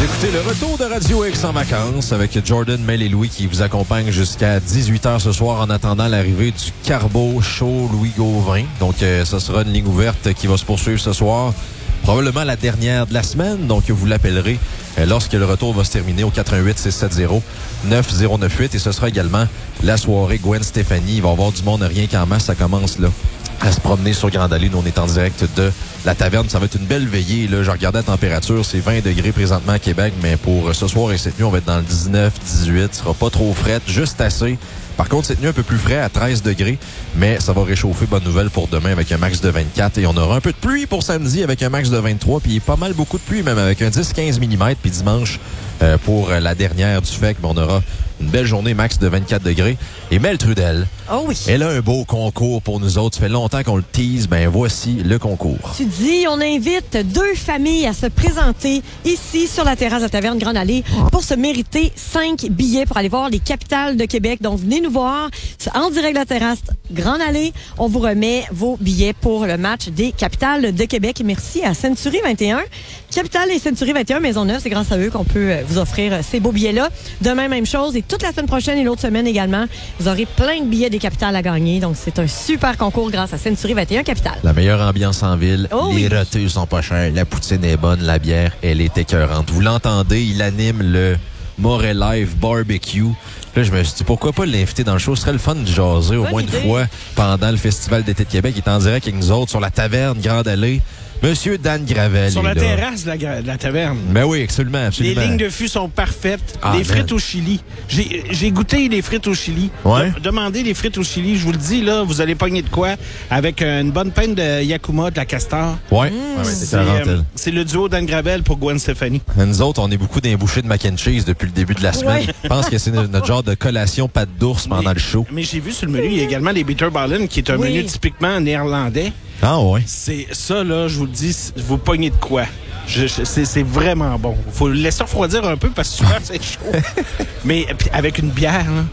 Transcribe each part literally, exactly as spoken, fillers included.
Vous écoutez le retour de Radio X en vacances avec Jordan, Mel et Louis qui vous accompagnent jusqu'à dix-huit heures ce soir en attendant l'arrivée du Carbo Show Louis Gauvin. Donc, euh, ça sera une ligne ouverte qui va se poursuivre ce soir. Probablement la dernière de la semaine, donc vous l'appellerez euh, lorsque le retour va se terminer au quatre un huit, six sept zéro, neuf zéro neuf huit. Et ce sera également la soirée Gwen Stéphanie. Il va y avoir du monde rien qu'en masse. Ça commence là à se promener sur Grande Allée. Nous, on est en direct de la taverne. Ça va être une belle veillée. Là, je regardais la température. C'est vingt degrés présentement à Québec, mais pour ce soir et cette nuit, on va être dans le dix-neuf, dix-huit. Ce sera pas trop frais, juste assez. Par contre, cette nuit, un peu plus frais à treize degrés, mais ça va réchauffer. Bonne nouvelle pour demain avec un max de vingt-quatre. Et on aura un peu de pluie pour samedi avec un max de vingt-trois. Puis pas mal beaucoup de pluie, même avec un dix à quinze millimètres. Puis dimanche, euh, pour la dernière du F E C, on aura une belle journée max de vingt-quatre degrés. Et Mel Trudel, oh oui. Elle a un beau concours pour nous autres. Ça fait longtemps qu'on le tease. Ben voici le concours. Tu dis, on invite deux familles à se présenter ici sur la terrasse de la Taverne Grande Allée pour se mériter cinq billets pour aller voir les capitales de Québec. Donc, venez nous voir en direct de la terrasse Grande Allée. On vous remet vos billets pour le match des capitales de Québec. Merci à Century vingt et un. Capitale et Century vingt et un Maisonneuve, c'est grâce à eux qu'on peut vous offrir ces beaux billets-là. Demain, même chose. Et toute la semaine prochaine et l'autre semaine également, vous aurez plein de billets des capitales à gagner. Donc, c'est un super concours grâce à Century vingt et un Capitale. La meilleure ambiance en ville. Oh les oui. roteux sont pas chers. La poutine est bonne. La bière, elle est écœurante. Vous l'entendez, il anime le Moret Live Barbecue. Là, je me suis dit, pourquoi pas l'inviter dans le show? Ce serait le fun de jaser au Bonne moins idée. une fois pendant le Festival d'été de Québec. Il est en direct avec nous autres sur la Taverne Grande Allée. Monsieur Dan Gravel. Sur est la là. terrasse de la, gra- de la taverne. Ben oui, absolument, absolument. Les lignes de fût sont parfaites. Ah, les frites man. au chili. J'ai j'ai goûté les frites au chili. Ouais. De- demandez les frites au chili. Je vous le dis, là, vous allez pogner de quoi avec une bonne peine de Yakuma, de la Castor. Ouais, Mmh. ouais, ouais, c'est C'est écœurant, euh, elle. c'est le duo Dan Gravel pour Gwen Stéphanie. Nous autres, on est beaucoup d'un boucher de mac and cheese depuis le début de la semaine. Ouais. Je pense que c'est notre notre genre de collation pâte d'ours pendant Mais- le show. Mais j'ai vu sur le menu, il y a également les Bitterballen, qui est un Oui. menu typiquement néerlandais. Ah ouais. C'est ça, là, je vous le dis, c'est- vous pognez de quoi? Je- je- c'est c'est vraiment bon. Faut le laisser refroidir un peu parce que souvent c'est chaud. Mais puis avec une bière, là.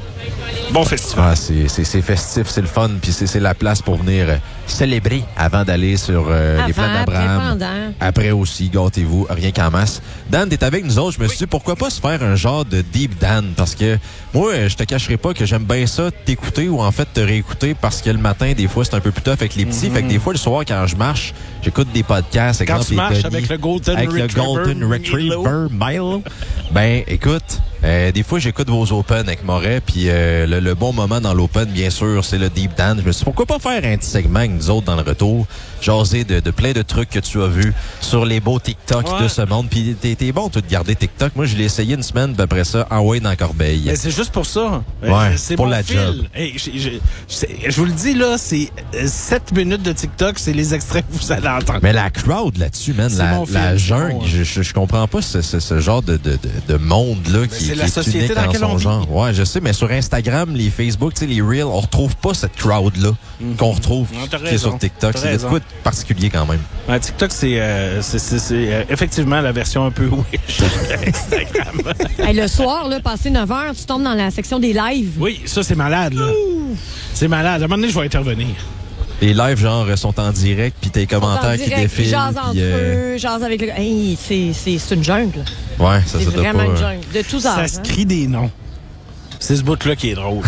Bon festival. Ah, c'est c'est- c'est festif, c'est le fun, puis c'est c'est la place pour venir euh, célébrer avant d'aller sur euh, les Avant, plans d'Abraham. après, pendant. Après aussi, gâtez-vous, rien qu'en masse. Dan, t'es avec nous autres. Je me suis dit, pourquoi pas se faire un genre de Deep Dan? Parce que moi, euh, je te cacherai pas que j'aime bien ça, t'écouter ou en fait te réécouter parce que le matin, des fois, c'est un peu plus tough avec les petits. Fait que des fois, le soir, quand je marche, j'écoute des podcasts. Quand exemple, tu les marches Denis, avec le Golden avec le Retriever Golden Retriever Milo. Milo. Ben, écoute, euh, des fois, j'écoute vos Open avec Moret, puis euh, le, le bon moment dans l'Open, bien sûr, c'est le Deep Dan. Je me suis dit, pourquoi pas faire un petit segment avec nous autres dans le retour, jaser de, de plein de trucs que tu as vus sur les beaux TikTok Ouais. de ce monde. Puis t'es, t'es bon, toi, de garder TikTok. Moi, je l'ai essayé une semaine, puis après ça, envoyé dans la corbeille. Mais c'est juste pour ça. Ouais, Euh, c'est pour mon la fil. job. Hey, j'ai- j'ai- c'est- je vous le dis, là, c'est sept minutes de TikTok, c'est les extraits que vous allez entendre. Mais la crowd là-dessus, man, C'est la, mon la film, jungle, ouais. je, je, je comprends pas ce, ce, ce genre de, de, de, de monde-là qui, c'est qui la est société unique dans en laquelle son on vit. genre. Ouais, je sais, mais sur Instagram, les Facebook, tu sais, les Reels, on retrouve pas cette crowd-là qu'on retrouve Non, t'as qui est raison. sur TikTok. T'as C'est de raison. quoi de particulier quand même. Ouais, TikTok, c'est euh, c'est- c'est- c'est, euh, effectivement la version un peu wish d'Instagram. Hey, le soir, là, passé neuf heures, tu tombes dans la section des lives. Oui, ça, c'est malade, là. C'est malade. À un moment donné, je vais intervenir. Les lives, genre, sont en direct, puis tes En commentaires qui direct, défilent. ils jasent entre puis, euh, eux, jasent avec le... Hey, c'est, c'est, c'est une jungle. Ouais, ça, C'est ça doit vraiment pas... une jungle. De tous Ça âges. se hein. crie des noms. C'est ce bout-là qui est drôle.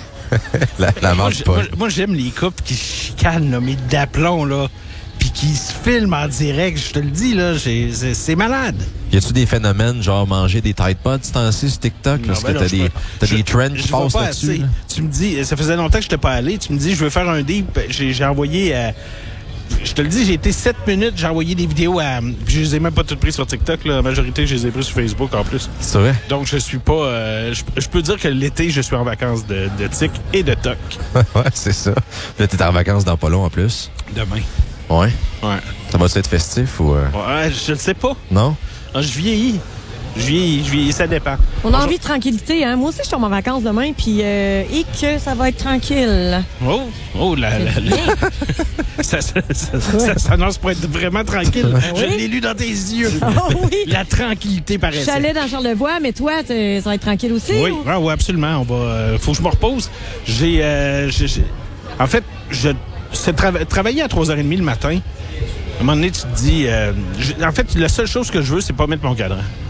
la la moi, marche j'ai- pas. moi, moi, j'aime les couples qui chicanent, là, mais d'aplomb, là, puis qui se filment en direct. Je te le dis, là, j'ai- c'est c'est malade. Y a-tu des phénomènes, genre manger des Tide Pods ce temps-ci sur TikTok? Non, Parce ben que là, t'as je des, peux- t'as je- des trends je qui vois passent pas là-dessus. assez. là. Tu me dis, ça faisait longtemps que je n'étais pas allé. Tu me dis, je veux faire un deep. J'ai j'ai envoyé. euh, je te le dis, j'ai été sept minutes. J'ai envoyé des vidéos à. Puis je les ai même pas toutes prises sur TikTok. Là. La majorité, je les ai prises sur Facebook en plus. C'est vrai? Donc, je suis pas. euh, je, je peux dire que l'été, je suis en vacances de, de tic et de toc. Ouais, c'est ça. Là, t'es en vacances dans pas long en plus. Demain. Ouais. Ouais. Ça va-tu être festif ou... euh, Ouais, je ne sais pas. Non? Ah, je vieillis. Je vieillis, je vieillis, ça dépend. On a envie de tranquillité, hein. Moi aussi, je tombe en vacances demain, puis euh, et que ça va être tranquille. Oh, oh, la, la, la- Bien. ça, ça, ça, ça, ça s'annonce pour être vraiment tranquille. Je Oui. l'ai lu dans tes yeux. Oh oui! La tranquillité paraissait. Chalet dans Charlevoix, mais toi, t'es- ça va être tranquille aussi? Oui, ou? ah, ouais, absolument. On va, euh, faut que je me repose. J'ai, euh, j'ai- j'ai- en fait, je c'est trava- travailler à trois heures trente le matin. À un moment donné, tu te dis, euh, je- en fait, la seule chose que je veux, c'est pas mettre mon cadran.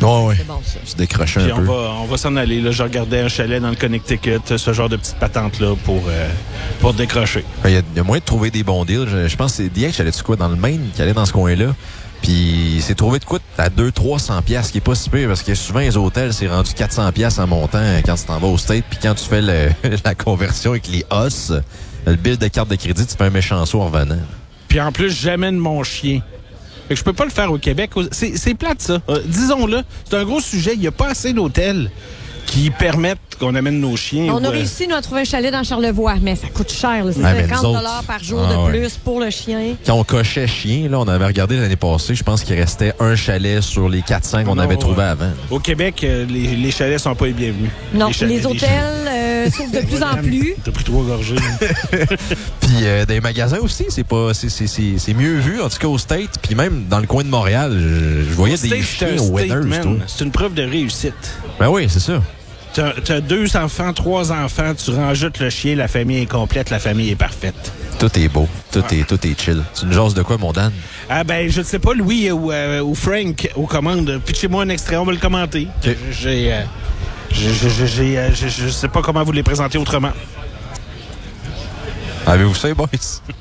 Oh, oui. C'est bon, ça. Se décrocher Puis un on peu. va, on va s'en aller. Là, je regardais un chalet dans le Connecticut, ce genre de petite patente-là pour, euh, pour décrocher. Il y, a, il y a moyen de trouver des bons deals. Je, je pense que c'est D H, allait-tu quoi, dans le Maine, qui allait dans ce coin-là. Puis c'est trouvé de quoi à deux cents à trois cents piastres, qui est pas si pire, parce que souvent les hôtels, c'est rendu quatre cents piastres en montant quand tu t'en vas au State. Puis quand tu fais le, la conversion avec les os, le bill de carte de crédit, tu fais un méchant saut en revenant. Puis en plus, j'amène mon chien. Fait que je peux pas le faire au Québec. C'est, c'est plate, ça. Euh, disons-le, c'est un gros sujet. Il n'y a pas assez d'hôtels qui permettent qu'on amène nos chiens. On ou, a euh, réussi, nous, à trouver un chalet dans Charlevoix, mais ça coûte cher. là. C'est Ah, mais cinquante nous dollars autres- par jour Ah, de ouais. plus pour le chien. Quand on cochait chien, là, on avait regardé l'année passée, je pense qu'il restait un chalet sur les quatre cents qu'on Non, avait trouvé euh, avant. Au Québec, euh, les, les chalets sont pas les bienvenus. Non, chalets- les hôtels euh, s'ouvrent de plus en plus. T'as pris trois gorgées. Puis euh, des magasins aussi, c'est pas c'est, c'est, c'est, c'est mieux vu, en tout cas au State. Puis même dans le coin de Montréal, je, je voyais des State, chiens c'est un au Winners. statement. tout. C'est une preuve de réussite. Ben oui, c'est ça. T'as, t'as deux enfants, trois enfants, tu rajoutes le chien, la famille est complète, la famille est parfaite. Tout est beau, tout, est, tout est chill. Tu nous jases de quoi, mon Dan? Ah ben, je ne sais pas, Louis ou, euh, ou Frank aux commandes. Pitchez-moi un extrait, on va le commenter. OK. J'ai, euh, j'ai, j'ai, j'ai, euh, j'ai- je sais pas comment vous les présenter autrement. Avez-vous ça, boys?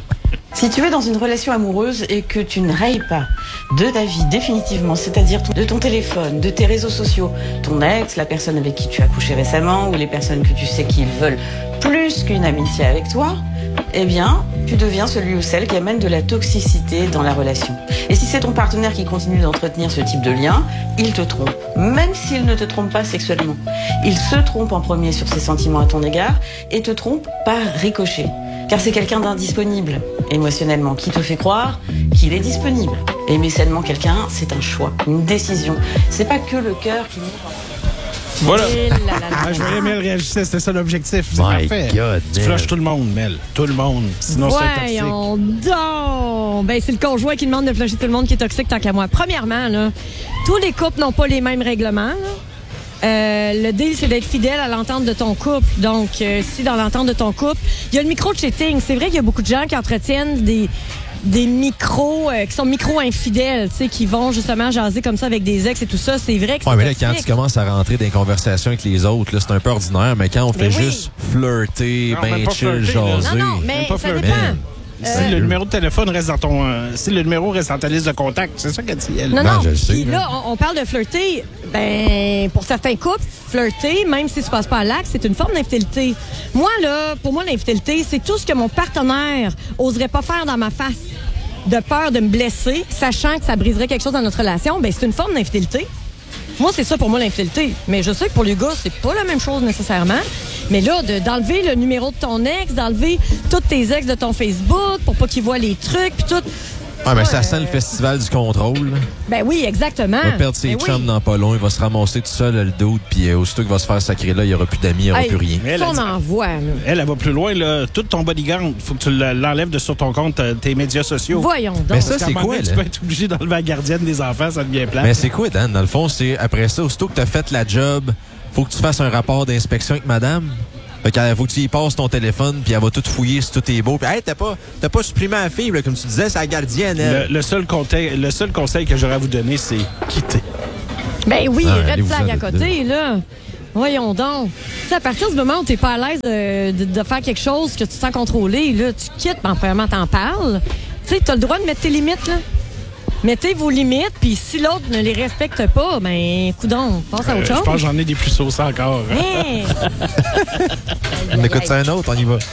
Si tu es dans une relation amoureuse et que tu ne rayes pas de ta vie définitivement, c'est-à-dire de ton téléphone, de tes réseaux sociaux, ton ex, la personne avec qui tu as couché récemment ou les personnes que tu sais qu'ils veulent plus qu'une amitié avec toi, eh bien, tu deviens celui ou celle qui amène de la toxicité dans la relation. Et si c'est ton partenaire qui continue d'entretenir ce type de lien, il te trompe, même s'il ne te trompe pas sexuellement. Il se trompe en premier sur ses sentiments à ton égard et te trompe par ricochet. Car c'est quelqu'un d'indisponible, émotionnellement, qui te fait croire qu'il est disponible. Aimer sainement quelqu'un, c'est un choix, une décision. C'est pas que le cœur qui monte. Voilà. Et là, là, là, Ah, je voyais Mel réagissait, c'était ça l'objectif. C'est My parfait. God, tu Mel. flushes tout le monde, Mel. Tout le monde. Sinon, c'est toxique. Voyons donc! Ben, c'est le conjoint qui demande de flusher tout le monde qui est toxique tant qu'à moi. Premièrement, là, tous les couples n'ont pas les mêmes règlements. là. Euh, le deal, c'est d'être fidèle à l'entente de ton couple. Donc, euh, si dans l'entente de ton couple, il y a le micro-cheating. C'est vrai qu'il y a beaucoup de gens qui entretiennent des des micros, euh, qui sont micro-infidèles, tu sais, qui vont justement jaser comme ça avec des ex et tout ça. C'est vrai que Ouais, c'est mais là, quand toxique. tu commences à rentrer dans les conversations avec les autres, là, c'est un peu ordinaire, mais quand on fait Mais oui. juste flirter, Non, ben même pas chill, flirter, là. jaser. Non, non, mais Même pas ça flirter. dépend. Man. Si le numéro de téléphone reste dans ton. euh, si le numéro reste dans ta liste de contacts, c'est ça qu'elle dit, elle. Non, Ben, non. je le sais, Puis là. là, on, on parle de flirter. Ben, pour certains couples, flirter, même si tu passes pas à l'acte, c'est une forme d'infidélité. Moi, là, pour moi, l'infidélité, c'est tout ce que mon partenaire oserait pas faire dans ma face, de peur de me blesser, sachant que ça briserait quelque chose dans notre relation. Ben, c'est une forme d'infidélité. Moi, c'est ça pour moi, l'infidélité. Mais je sais que pour les gars, c'est pas la même chose nécessairement. Mais là, de- d'enlever le numéro de ton ex, d'enlever tous tes ex de ton Facebook pour pas qu'ils voient les trucs, puis tout. Ouais, mais ça Ouais, sent euh, le festival du contrôle. là. Ben oui, exactement. Il va perdre ses Ben oui. chums dans pas long, il va se ramasser tout seul, le dude, puis euh, aussitôt qu'il va se faire sacrer là, il n'y aura plus d'amis, il n'y aura Hey, plus rien. Mais elle Ça, a on dit- en voit, là. Elle, elle va plus loin, là. Tout ton bodyguard, faut que tu l'enlèves de sur ton compte, euh, tes médias sociaux. Voyons donc. Mais ça, Parce qu'à un c'est moment quoi, donné, là? Tu peux être obligé d'enlever la gardienne des enfants, ça devient plat. Mais c'est quoi, Dan? Dans le fond, c'est après ça, aussitôt que tu as fait la job, faut que tu fasses un rapport d'inspection avec madame. Fait qu'il faut que tu y passes ton téléphone, puis elle va tout fouiller si tout est beau. Puis, hey, t'as pas, t'as pas supprimé la fille, là, comme tu disais, c'est la gardienne, elle. Le, le seul conseil, le seul conseil que j'aurais à vous donner, c'est quitter. Ben oui, Ah, red allez-vous-en flag à de côté, là. Voyons donc. Tu sais, à partir du moment où t'es pas à l'aise de, de- de faire quelque chose que tu te sens contrôler, là, tu quittes, ben, premièrement, t'en parles. Tu sais, t'as le droit de mettre tes limites, là. Mettez vos limites, puis si l'autre ne les respecte pas, ben, coudonc, passe à Euh, autre je chose. pense que j'en ai des plus sauces encore. Hey! On écoute ça un autre, on y va.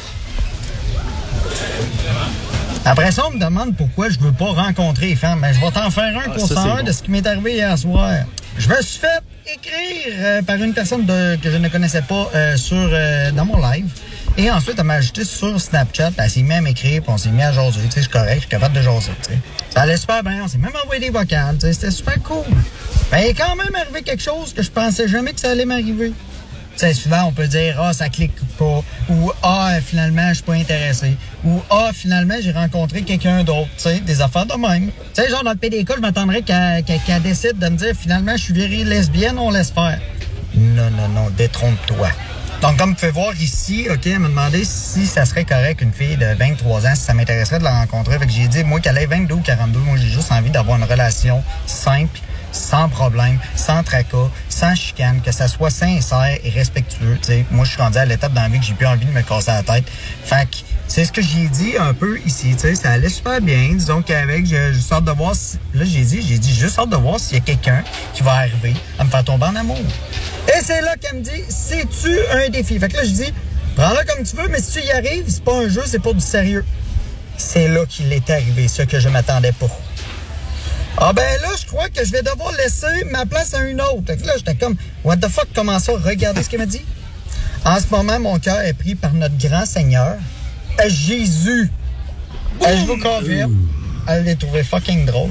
Après ça, on me demande pourquoi je veux pas rencontrer les femmes. Ben, je vais t'en faire un Ah, pour ça, cent c'est un bon. de ce qui m'est arrivé hier soir. Je me suis fait écrire euh, par une personne de- que je ne connaissais pas euh, sur euh, dans mon live. Et ensuite, elle m'a ajouté sur Snapchat. Elle s'est mise à m'écrire, puis on s'est mis à jaser. Tu sais, je suis correct, je suis capable de jaser. Tu sais. Ça allait super bien. On s'est même envoyé des vocales. Tu sais, c'était super cool. Ben, il est quand même arrivé quelque chose que je pensais jamais que ça allait m'arriver. Tu sais, souvent, on peut dire « Ah, ça clique pas » ou « Ah, finalement, je suis pas intéressé » ou « Ah, finalement, j'ai rencontré quelqu'un d'autre. » Tu sais, des affaires de même. Tu sais, genre, dans le P D K, je m'attendrais qu'elle qu'elle- qu'elle décide de me dire « Finalement, je suis virée lesbienne, on laisse faire. » Non, non, non, détrompe-toi. Donc, comme vous pouvez voir ici, OK, elle m'a demandé si ça serait correct une fille de vingt-trois ans, si ça m'intéresserait de la rencontrer. Fait que j'ai dit, moi, qu'elle ait vingt-deux ou quarante-deux, moi, j'ai juste envie d'avoir une relation simple sans problème, sans tracas, sans chicane, que ça soit sincère et respectueux. T'sais, moi, je suis rendu à l'étape dans la vie que j'ai plus envie de me casser la tête. Fait que c'est ce que j'ai dit un peu ici. T'sais, ça allait super bien. Disons qu'avec, j'ai juste hâte de voir si... Là, j'ai dit, j'ai dit juste hâte de voir s'il y a quelqu'un qui va arriver à me faire tomber en amour. Et c'est là qu'elle me dit, c'est-tu un défi? Fait que là, je dis, prends-le comme tu veux, mais si tu y arrives, c'est pas un jeu, c'est pour du sérieux. C'est là qu'il est arrivé, ce que je m'attendais pas. Ah ben là, je crois que je vais devoir laisser ma place à une autre. Fait que là, j'étais comme, what the fuck, comment ça? Regardez ce qu'elle m'a dit. En ce moment, mon cœur est pris par notre grand Seigneur, Jésus. Et je vous confirme, elle l'a trouvé fucking drôle.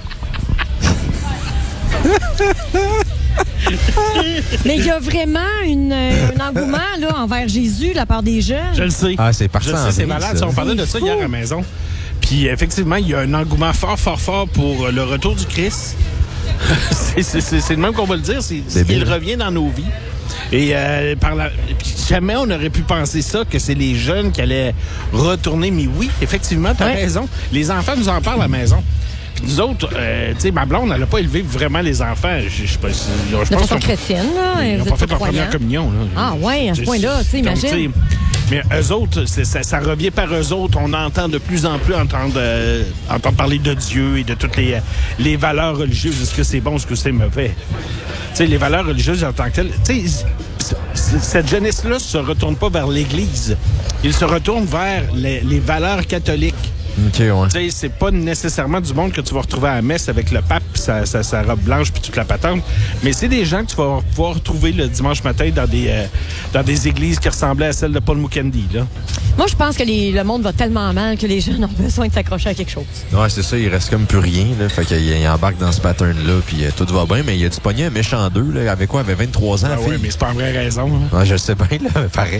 Mais il y a vraiment une, un engouement là, envers Jésus de la part des jeunes. Je le sais. Ah, c'est parti. Je le sais, c'est malade. Ça. On parlait de ça hier à la maison. Puis effectivement, il y a un engouement fort, fort, fort pour le retour du Christ. c'est, c'est, c'est, c'est le même qu'on va le dire. C'est, c'est il revient dans nos vies. Et euh, par la... Puis jamais on aurait pu penser ça, que c'est les jeunes qui allaient retourner. Mais oui, effectivement, tu as ouais. raison. Les enfants nous en parlent à la maison. Puis nous autres, euh, tu sais, ma blonde, elle n'a pas élevé vraiment les enfants. Je, je, je, je, je de pense façon chrétienne, là. Ils n'ont pas fait leur première communion. Là. Ah ouais, à ce point-là, tu sais, imagine. Mais eux autres, c'est, ça, ça revient par eux autres. On entend de plus en plus entendre, euh, entendre parler de Dieu et de toutes les, les valeurs religieuses. Est-ce que c'est bon, est-ce que c'est mauvais? Tu sais, les valeurs religieuses en tant que telles. Tu sais, cette jeunesse-là ne se retourne pas vers l'Église. Il se retourne vers les, les valeurs catholiques. OK, ouais. Tu sais, c'est pas nécessairement du monde que tu vas retrouver à la messe avec le pape, sa, sa, sa robe blanche puis toute la patente. Mais c'est des gens que tu vas pouvoir retrouver le dimanche matin dans des, euh, dans des églises qui ressemblaient à celles de Paul Mukendi, là. Moi, je pense que les, le monde va tellement mal que les jeunes ont besoin de s'accrocher à quelque chose. Ouais, c'est ça. Il reste comme plus rien, là. Fait qu'il embarque dans ce pattern-là, puis euh, tout va bien. Mais il a du pogné un méchant deux, là. Avec quoi? Il avait vingt-trois ans, ah, fille. Oui, mais c'est pas une vraie raison. Hein. Ouais, je le sais bien, là. Pareil.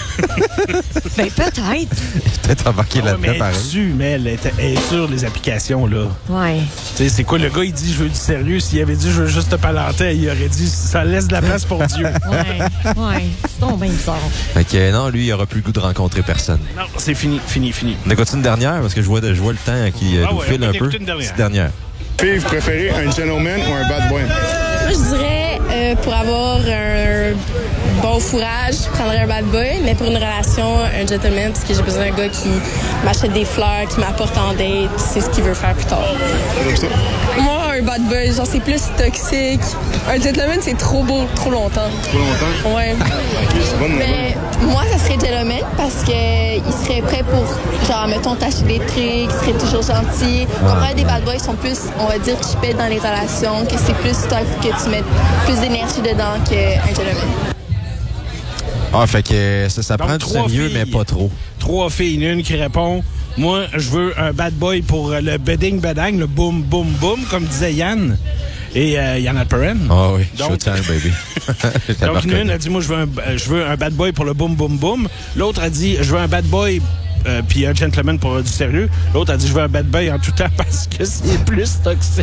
Ben, peut-être. Peut-être embarqué ah, là-dedans, mais pareil. Tu, mais elle est, elle est sur les applications, là. Ouais. Tu sais, c'est quoi, le gars, il dit, je veux du sérieux. S'il avait dit, je veux juste te palanter, il aurait dit, ça laisse de la place pour Dieu. Ouais, ouais. C'est donc bien bizarre. Fait que non, lui, il aura plus le goût de rencontrer personne. Non, c'est fini, fini, fini. On écoute une dernière, parce que je vois, je vois le temps qui ah nous ouais, file un peu. Une dernière. Petite dernière. Puis, vous préférez un gentleman ou un bad boy? Moi, je dirais, euh, pour avoir un bon fourrage, je prendrais un bad boy, mais pour une relation, un gentleman, parce que j'ai besoin d'un gars qui m'achète des fleurs, qui m'apporte en date, c'est ce qu'il veut faire plus tard. Moi, un bad boy, genre, c'est plus toxique. Un gentleman, c'est trop beau, trop longtemps. Trop longtemps? Ouais. Okay, c'est bon, mais moi, ça serait gentleman parce qu'il serait prêt pour, genre, mettons, t'acheter des trucs, il serait toujours gentil. Comparé à des bad boys, sont plus, on va dire, chippés dans les relations, que c'est plus toi que tu mets plus d'énergie dedans qu'un gentleman. Ah, fait que ça, ça Donc, prend du sérieux, mais pas trop. Trois filles, une qui répond. Moi, je veux un bad boy pour le bedding bedang, le boum, boum, boum, comme disait Yann. Et euh, Yann Alperen. Ah oui, Donc, Showtime, baby. Donc, une a dit, moi, je veux, un, je veux un bad boy pour le boum, boum, boum. L'autre a dit, je veux un bad boy euh, puis un gentleman pour euh, du sérieux. L'autre a dit, je veux un bad boy en tout temps parce que c'est plus toxique.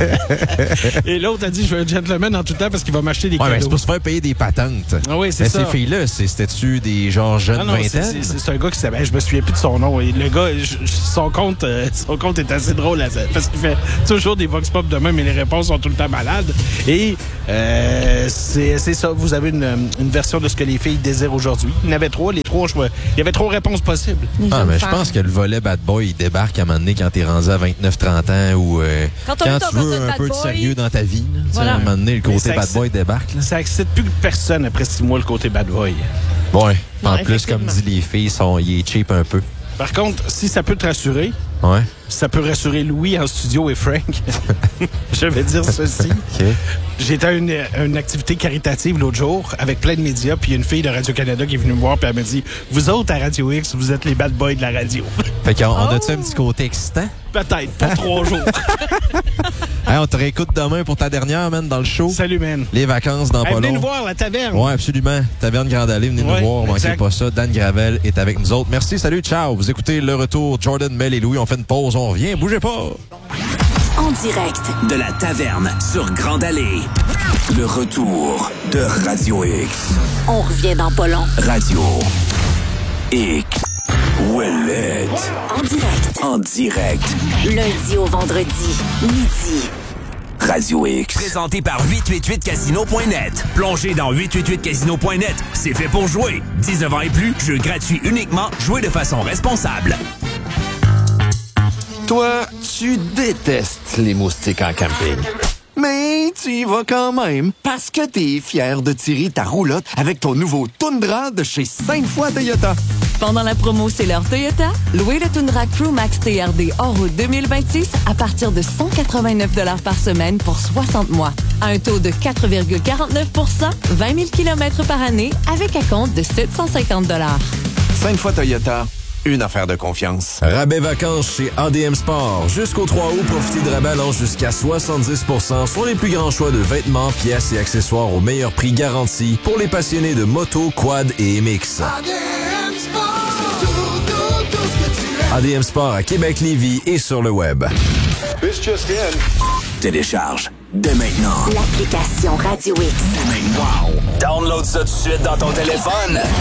Et l'autre a dit, je veux un gentleman en tout temps parce qu'il va m'acheter des ouais, cadeaux. c'est pour se faire payer des patentes. Ah oui, c'est mais ça. Ces filles-là, c'était-tu des genre jeunes ah non, vingtaines? C'est, c'est, c'est un gars qui s'appelle, je me souviens plus de son nom. Et le gars, je, son compte, euh, son compte est assez drôle là, parce qu'il fait toujours des vox pop de même, mais les réponses sont tout le temps malades. Et euh, c'est, c'est ça. Vous avez une, une version de ce que les filles désirent aujourd'hui. Il y en avait trois, les trois choix. Il y avait trois réponses possibles. Ah, mais je pense que le volet bad boy, il débarque à un moment donné quand t'es rendu à vingt-neuf trente ans ou euh, quand, quand tu veux un peu de sérieux dans ta vie. Voilà. À un moment donné, le côté bad boy débarque. Là. Ça excite plus que personne après six mois, le côté bad boy. Ouais. En plus, comme dit les filles, sont, il est cheap un peu. Par contre, si ça peut te rassurer, ouais. ça peut rassurer Louis en studio et Frank. Je vais dire ceci. Okay. J'étais à une, une activité caritative l'autre jour avec plein de médias, puis il y a une fille de Radio-Canada qui est venue me voir, puis elle m'a dit « Vous autres, à Radio X, vous êtes les bad boys de la radio. » Fait qu'on oh. a-tu un petit côté excitant? Peut-être, pour trois jours. Hey, on te réécoute demain pour ta dernière, man, dans le show. Salut, man. Les vacances dans hey, pas long. Venez nous voir, la taverne. Oui, absolument. Taverne Grande Allée, venez ouais, nous voir. Manquez exact. Pas ça. Dan Gravel est avec nous autres. Merci, salut, ciao. Vous écoutez Le Retour, Jordan, Mel et Louis. On fait une pause, on revient. Bougez pas. En direct de la taverne sur Grande Allée. Le retour de Radio X. On revient dans pas long. Radio X. Ouellet. En direct. En direct. Lundi au vendredi, midi. Radio X. Présenté par huit cent quatre-vingt-huit casino point net. Plongez dans huit cent quatre-vingt-huit casino point net. C'est fait pour jouer. dix-neuf ans et plus, jeu gratuit uniquement. Jouez de façon responsable. Toi, tu détestes les moustiques en camping. Mais tu y vas quand même parce que t'es fier de tirer ta roulotte avec ton nouveau Tundra de chez cinq fois Toyota. Pendant la promo C'est l'heure Toyota, louez le Tundra Crew Max T R D hors-route deux mille vingt-six à partir de cent quatre-vingt-neuf dollars par semaine pour soixante mois. À un taux de quatre virgule quarante-neuf pour cent, vingt mille kilomètres par année avec un compte de sept cent cinquante dollars. cinq fois Toyota. Une affaire de confiance. Rabais vacances chez A D M Sport. Jusqu'au trois août, profitez de rabais allant jusqu'à soixante-dix pour cent sur les plus grands choix de vêtements, pièces et accessoires au meilleur prix garanti pour les passionnés de moto, quad et M X. A D M Sport, c'est tout, tout, tout ce que tu aimes. A D M Sport à Québec, Lévis et sur le web. This just in. Télécharge dès maintenant l'application Radio X. Wow! Download ça tout de suite dans ton téléphone.